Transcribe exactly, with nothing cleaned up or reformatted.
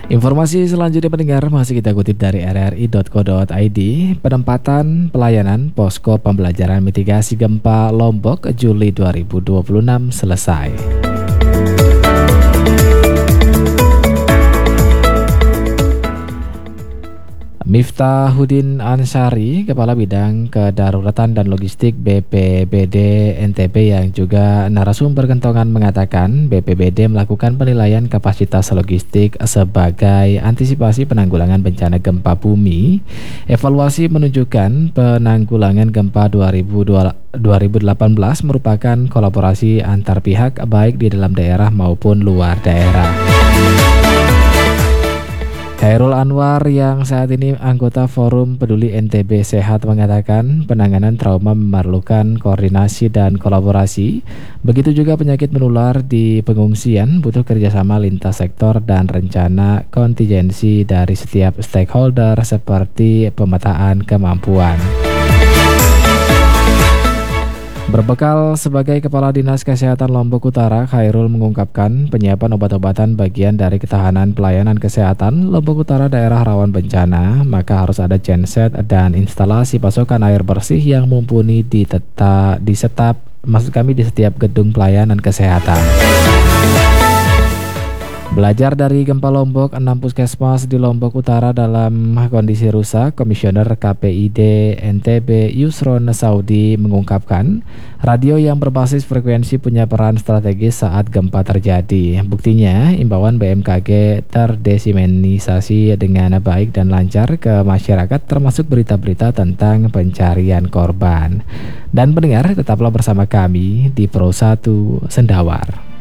Informasi selanjutnya pendengar masih kita kutip dari r r i titik co titik i d. Penempatan pelayanan posko pembelajaran mitigasi gempa Lombok Juli dua ribu dua puluh enam selesai. Miftahuddin Ansari, Kepala Bidang Kedaruratan dan Logistik B P B D N T B yang juga narasumber kentongan mengatakan B P B D melakukan penilaian kapasitas logistik sebagai antisipasi penanggulangan bencana gempa bumi. Evaluasi menunjukkan penanggulangan gempa dua ribu delapan belas merupakan kolaborasi antar pihak baik di dalam daerah maupun luar daerah. Khairul Anwar yang saat ini anggota Forum Peduli N T B Sehat mengatakan penanganan trauma memerlukan koordinasi dan kolaborasi. Begitu juga penyakit menular di pengungsian butuh kerjasama lintas sektor dan rencana kontingensi dari setiap stakeholder seperti pemetaan kemampuan. Berbekal sebagai Kepala Dinas Kesehatan Lombok Utara, Khairul mengungkapkan penyiapan obat-obatan bagian dari ketahanan pelayanan kesehatan Lombok Utara daerah rawan bencana, maka harus ada genset dan instalasi pasokan air bersih yang mumpuni di teta, di setap, maksud kami di setiap gedung pelayanan kesehatan. Belajar dari gempa Lombok, enam puskesmas di Lombok Utara dalam kondisi rusak. Komisioner K P I D N T B Yusron Saudi mengungkapkan, radio yang berbasis frekuensi punya peran strategis saat gempa terjadi. Buktinya, imbauan B M K G terdesimenisasi dengan baik dan lancar ke masyarakat, termasuk berita-berita tentang pencarian korban. Dan pendengar, tetaplah bersama kami di Pro satu Sendawar.